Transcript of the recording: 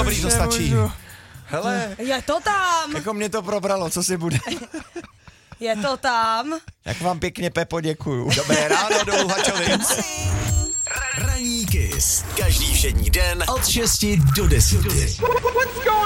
Dobrý, to stačí. Hele, Je to tam. jako mě to probralo, co si bude. Je to tam. Jak vám pěkně, Pepo, děkuju. Dobré ráno do Luhačovic. Ranní Kiss. Každý všední den od 6 do 10.